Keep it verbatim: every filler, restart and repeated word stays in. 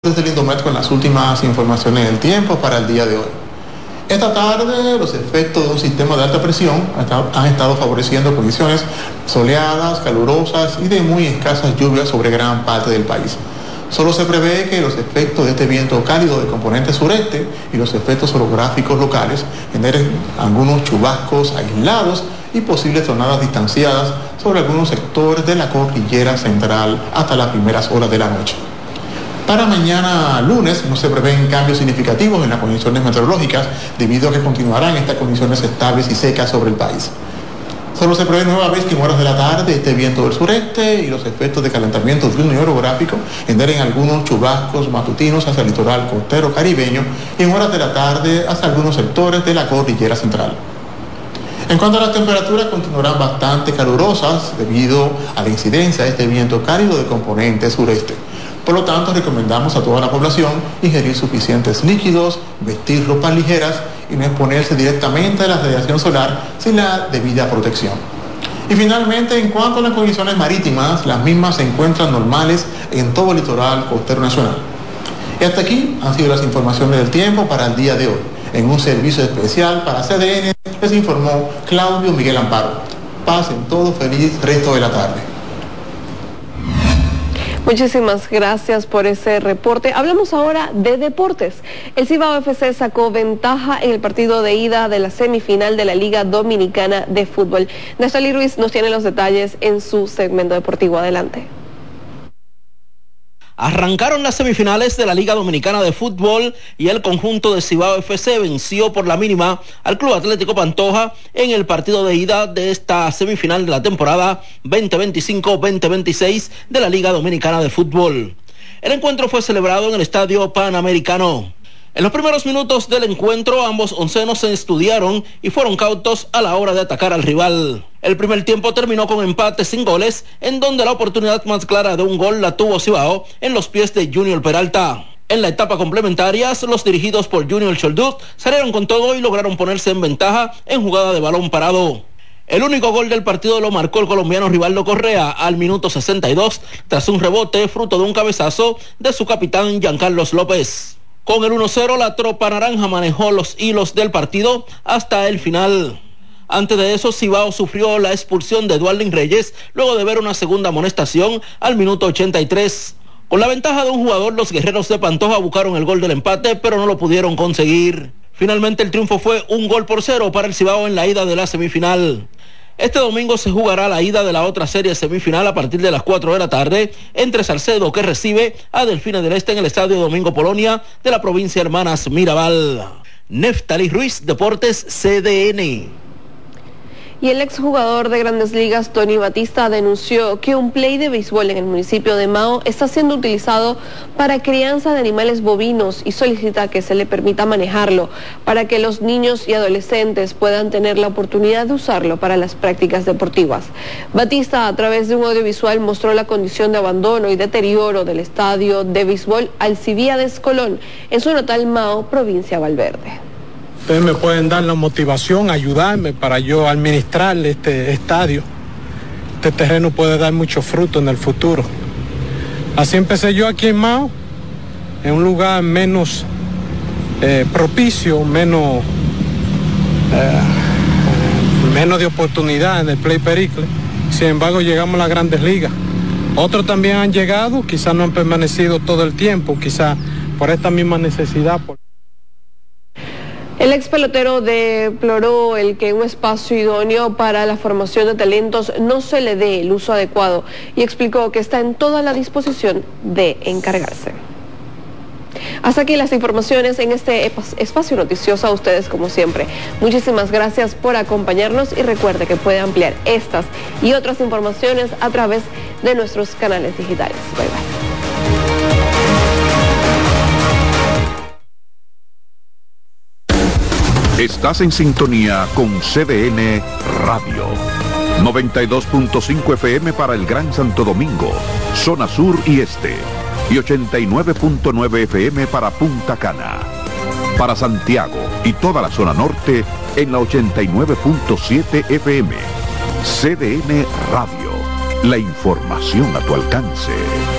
Desde el Indomet con las últimas informaciones del tiempo para el día de hoy. Esta tarde los efectos de un sistema de alta presión han estado favoreciendo condiciones soleadas, calurosas y de muy escasas lluvias sobre gran parte del país. Solo se prevé que los efectos de este viento cálido de componente sureste y los efectos orográficos locales generen algunos chubascos aislados y posibles tronadas distanciadas sobre algunos sectores de la cordillera central hasta las primeras horas de la noche. Para mañana lunes no se prevén cambios significativos en las condiciones meteorológicas debido a que continuarán estas condiciones estables y secas sobre el país. Solo se prevé nueva vez que en horas de la tarde este viento del sureste y los efectos de calentamiento diurno y orográfico generen algunos chubascos matutinos hacia el litoral costero caribeño y en horas de la tarde hacia algunos sectores de la cordillera central. En cuanto a las temperaturas, continuarán bastante calurosas debido a la incidencia de este viento cálido de componente sureste. Por lo tanto, recomendamos a toda la población ingerir suficientes líquidos, vestir ropas ligeras y no exponerse directamente a la radiación solar sin la debida protección. Y finalmente, en cuanto a las condiciones marítimas, las mismas se encuentran normales en todo el litoral costero nacional. Y hasta aquí han sido las informaciones del tiempo para el día de hoy. En un servicio especial para C D N les informó Claudio Miguel Amparo. Pasen todo feliz resto de la tarde. Muchísimas gracias por ese reporte. Hablamos ahora de deportes. El Cibao F C sacó ventaja en el partido de ida de la semifinal de la Liga Dominicana de Fútbol. Néstor Ruiz nos tiene los detalles en su segmento deportivo. Adelante. Arrancaron las semifinales de la Liga Dominicana de Fútbol y el conjunto de Cibao F C venció por la mínima al Club Atlético Pantoja en el partido de ida de esta semifinal de la temporada veinte veinticinco veinte veintiséis de la Liga Dominicana de Fútbol. El encuentro fue celebrado en el Estadio Panamericano. En los primeros minutos del encuentro, ambos oncenos se estudiaron y fueron cautos a la hora de atacar al rival. El primer tiempo terminó con empate sin goles, en donde la oportunidad más clara de un gol la tuvo Cibao en los pies de Junior Peralta. En la etapa complementaria, los dirigidos por Junior Choldut salieron con todo y lograron ponerse en ventaja en jugada de balón parado. El único gol del partido lo marcó el colombiano Rivaldo Correa al minuto sesenta y dos, tras un rebote fruto de un cabezazo de su capitán Giancarlos López. Con el uno cero, la tropa naranja manejó los hilos del partido hasta el final. Antes de eso, Cibao sufrió la expulsión de Eduardín Reyes luego de ver una segunda amonestación al minuto ochenta y tres. Con la ventaja de un jugador, los guerreros de Pantoja buscaron el gol del empate, pero no lo pudieron conseguir. Finalmente, el triunfo fue un gol por cero para el Cibao en la ida de la semifinal. Este domingo se jugará la ida de la otra serie semifinal a partir de las cuatro de la tarde entre Salcedo, que recibe a Delfines del Este en el Estadio Domingo Polonia de la provincia Hermanas Mirabal. Neftali Ruiz, Deportes C D N. Y el exjugador de Grandes Ligas, Tony Batista, denunció que un play de béisbol en el municipio de Mao está siendo utilizado para crianza de animales bovinos y solicita que se le permita manejarlo para que los niños y adolescentes puedan tener la oportunidad de usarlo para las prácticas deportivas. Batista, a través de un audiovisual, mostró la condición de abandono y deterioro del estadio de béisbol Alcibiades Colón en su natal Mao, provincia Valverde. Ustedes me pueden dar la motivación, ayudarme para yo administrar este estadio. Este terreno puede dar mucho fruto en el futuro. Así empecé yo aquí en Mao, en un lugar menos eh, propicio, menos, eh, menos de oportunidad en el Play Pericle. Sin embargo, llegamos a las Grandes Ligas. Otros también han llegado, quizás no han permanecido todo el tiempo, quizás por esta misma necesidad. Por... El ex pelotero deploró el que un espacio idóneo para la formación de talentos no se le dé el uso adecuado y explicó que está en toda la disposición de encargarse. Hasta aquí las informaciones en este espacio noticioso. A ustedes, como siempre, muchísimas gracias por acompañarnos y recuerde que puede ampliar estas y otras informaciones a través de nuestros canales digitales. Bye bye. Estás en sintonía con C D N Radio. noventa y dos punto cinco F M para el Gran Santo Domingo, zona sur y este. Y ochenta y nueve punto nueve F M para Punta Cana. Para Santiago y toda la zona norte en la ochenta y nueve punto siete F M. C D N Radio. La información a tu alcance.